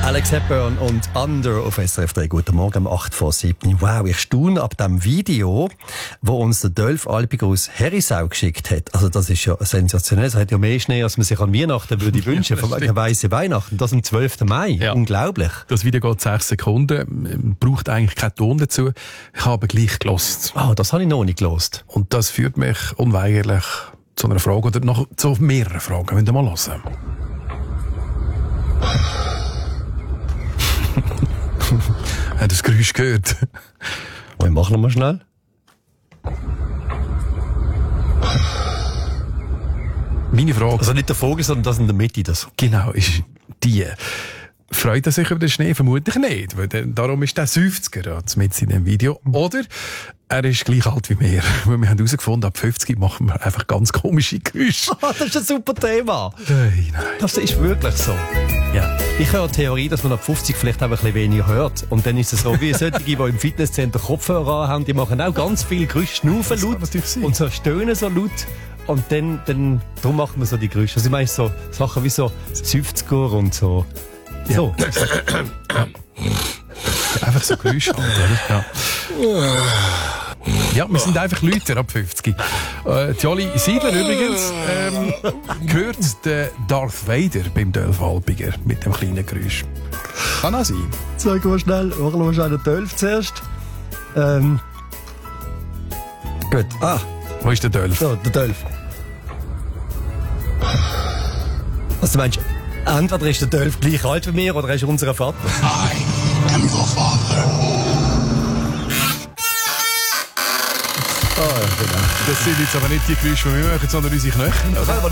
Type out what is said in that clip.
Alex Hepburn und Under auf SRF 3. Guten Morgen, um 8:07. Wow, ich staune ab dem Video, wo uns der Dolf Alpiger aus Herisau geschickt hat. Also das ist ja sensationell. Es hat ja mehr Schnee, als man sich an Weihnachten würde wünschen. Von der weißen Weihnachten. Das am 12. Mai. Ja. Unglaublich. Das Video geht 6 Sekunden. Braucht eigentlich keinen Ton dazu. Ich habe gleich gelost. Das habe ich noch nicht gelost. Und das führt mich unweigerlich zu einer Frage oder noch zu mehreren Fragen. Wollen wir mal hören? Hat das Geräusch gehört? Wir machen wir mal schnell. Meine Frage... Also nicht der Vogel, sondern das in der Mitte. Das. Genau, ist die... Freut er sich über den Schnee? Vermutlich nicht, weil darum ist der 50er mit in dem Video. Oder er ist gleich alt wie wir. Weil wir haben herausgefunden, ab 50 machen wir einfach ganz komische Geräusche. Das ist ein super Thema. Nein. Das ist wirklich so. Ja. Ich höre die Theorie, dass man ab 50 vielleicht auch ein bisschen weniger hört. Und dann ist es so, wie solche, die im Fitnesscenter Kopfhörer haben, die machen auch ganz viel Geräusche, schnaufen laut und so stöhnen so laut. Und dann darum macht man so die Geräusche. Also ich meine so Sachen wie so 50er und so. Ja. So. Ja. Einfach so Geräusche halt, oder? Ja. Ja, wir sind einfach Leute ab 50. Jolly Siedler übrigens gehört der Darth Vader beim Dolf Alpiger mit dem kleinen Geräusch. Kann auch sein. Sag mal schnell, machen wir schnell den Dolf zuerst. Gut. Wo ist der Dolf? So, der Dolf. Was du meinst? Entweder ist der Dolf gleich alt wie mir oder er ist unser Vater. I am your father. Das sind jetzt aber nicht die Geräusche, die wir machen, sondern unsere Knöchel.